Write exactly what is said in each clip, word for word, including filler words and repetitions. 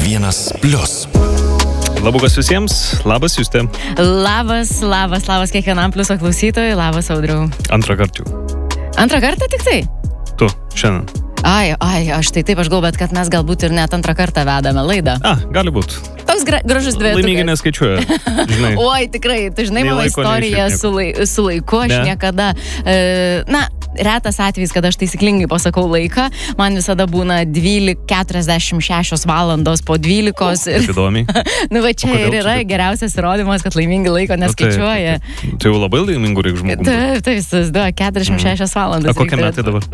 vienas plius. Labukas visiems, labas Justė. Labas, labas, labas kiekvienam pliuso klausytojui, labas Audriau. Antrą kartą. Antrą kartą tik tai? Tu, šiandien. Ai, ai, aš tai taip aš galvoju, bet kad mes galbūt ir net antrą kartą vedame laidą. A, gali būti. Toks gra gražus dviejukas. Laimingai neskaičiuoja, žinai. Oi, tikrai, tu žinai Nei mano laiko, istoriją nei šiaip su, lai, su laiku, aš Ne? niekada, e, na, retas atvejis, kada aš taisyklingai pasakau laiką, man visada būna dvylika keturiasdešimt šešios valandos po dvylikos. Ir, Taip įdomiai. nu, va čia O kodėl ir čia yra taip? geriausias įrodymas, kad laimingi laiko neskaičiuoja. Nu, tai, tai, tai jau labai laimingų reikia žmogų. Taip, taip, įsivaizduoju, keturiasdešimt šešios valandas. A kokie reikia metai dabar?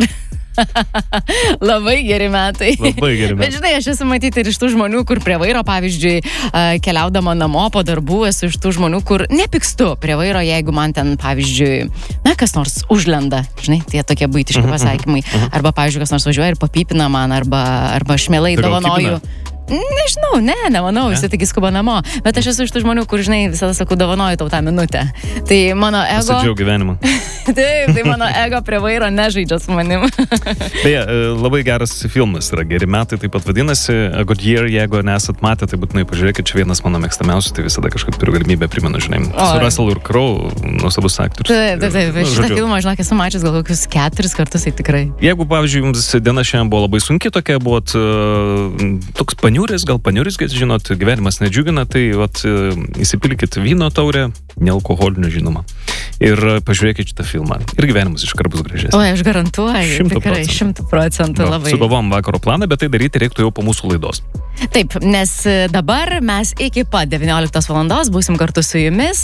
Labai geri metai. Labai geri metai. Bet žinai, aš esu matyti ir iš tų žmonių, kur prie vairo, pavyzdžiui, keliaudama namo po darbų, esu iš tų žmonių, kur nepykstu prie vairo, jeigu man ten, pavyzdžiui, na, kas nors užlenda, žinai, tie tokie buitiški pasakymai. Arba, pavyzdžiui, kas nors važiuoja ir papypina man, arba, arba aš mielai Tai gal dovanoju. kibina? Nežinau, ne, nemanau, visi tik skuba namo. Bet aš esu iš tų žmonių, kur, žinai, visada sakau, dovanoju tau tą minutę. Tai mano ego... Pasidžiaug gyvenimą. Taip, tai mano ego prie vairo nežaidžia su manim. Beje, labai geras filmas yra Geri metai, taip pat vadinasi A Good Year, jeigu nesat matę, tai būtinai pažiūrėkit, čia vienas mano mėgstamiausių, tai visada kažkaip turiu galimybę primenu, žinai. Su Russellu ir Crowe, nuostabus aktorius. Taip, taip, taip. Nu, Šitą žodžiu. filmą, žinok, esu mačius gal kokius keturis kartus, tai tikrai. Jeigu, pavyzdžiui, jums diena šiandien buvo labai sunki, tokia buvot uh, toks paniuris, gal paniuris, kad žinot, gyvenimas nedžiugina, tai vat, uh, įsipilkit vyno taurę, nealkoholinio žinoma. Ir uh, pažiūrėkit šitą filmą. Ir gyvenimas iškart bus gražesnis. Oi, aš garantuoju, Šimtu tikrai, procentų. šimtų procentų labai. Sugalvom vakaro planą, bet tai daryti reiktų jau po mūsų laidos. Taip, nes dabar mes iki pat devynioliktos valandos būsim kartu su jumis,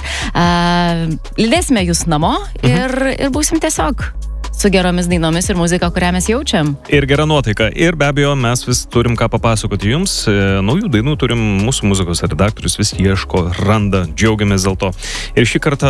uh, lydėsime jūs namo ir, ir būsim tiesiog su geromis dainomis ir muzika, kurią mes jaučiam. Ir gera nuotaika. Ir be abejo, mes vis turim ką papasakoti jums. E, naujų dainų turim, mūsų muzikos redaktorius vis ieško, randa, džiaugiamės dėl to. Ir šį kartą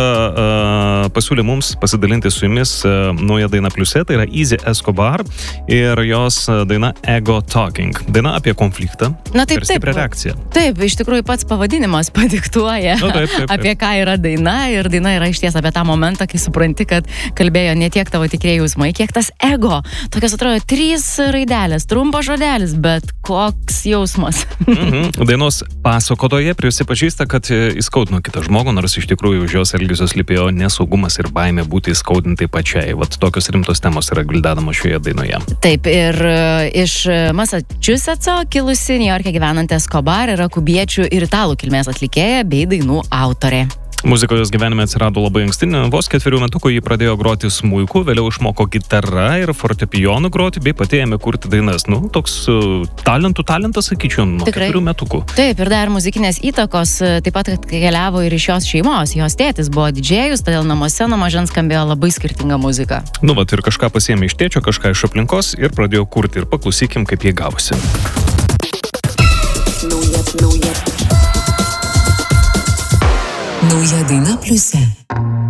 e, pasiūlė mums pasidalinti su jumis e, nauja daina pliuse, tai yra Easy Escobar ir jos daina Ego Talking. Daina apie konfliktą. Na taip, ir taip. stiprią reakciją. Taip, iš tikrųjų pats pavadinimas padiktuoja, Nu, taip, taip, taip. apie ką yra daina. Ir daina yra išties apie tą momentą, kai supranti, kad kalbėjo ne tiek tavo tikrieji jausmai, kiek tas ego. Tokios atrodo trys raidelės, trumpas žodelis, bet koks jausmas. Mhm. Dainos pasakotoje prisipažįsta, kad įskaudino kitą žmogų, nors iš tikrųjų už jos elgesio slypėjo nesaugumas ir baimė būti įskaudintai pačiai. Vat tokios rimtos temos yra gvildenamos šioje dainoje. Taip, ir e, iš Massachusetso kilusi Niujorke gyvenanti Escobar yra kubiečių ir italų kilmės atlikėja bei dainų autorė. Muzika jos gyvenime atsirado labai anksti, vos ketverių metukų ji pradėjo groti smuiku, vėliau išmoko gitarą ir fortepijonu groti, bei pati ėmė kurti dainas. Nu, toks uh, talentų talentas, sakyčiau, nuo Tikrai. ketverių metukų. Taip, ir dar muzikinės įtakos e, taip pat keliavo ir iš jos šeimos. Jos tėtis buvo didžėjus, todėl namuose nuo mažens skambėjo labai skirtinga muzika. Nu, vat ir kažką pasiėmė iš tėčio, kažką iš aplinkos ir pradėjo kurti. Ir paklausykim, kaip jie gavosi. Nauja daina pliuse.